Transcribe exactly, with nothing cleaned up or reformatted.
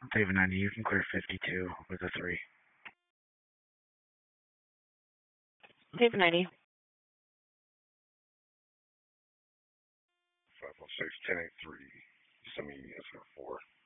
David ninety, you can clear fifty-two with a three. David ninety. five one six, ten eight three. Send me units for four.